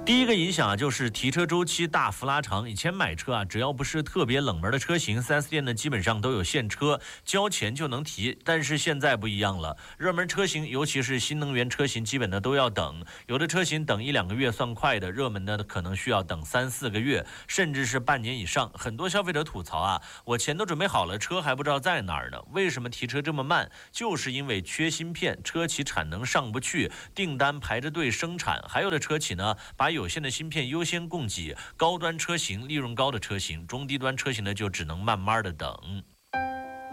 第一个影响啊，就是提车周期大幅拉长。以前买车啊，只要不是特别冷门的车型，4S店呢基本上都有现车，交钱就能提。但是现在不一样了，热门车型，尤其是新能源车型，基本呢都要等。有的车型等1-2个月算快的，热门的可能需要等3-4个月，甚至是半年以上。很多消费者吐槽啊，我钱都准备好了，车还不知道在哪儿呢？为什么提车这么慢？就是因为缺芯片，车企产能上不去，订单排着队生产。还有的车企呢，把有限的芯片优先供给高端车型、利润高的车型，中低端车型呢就只能慢慢的等。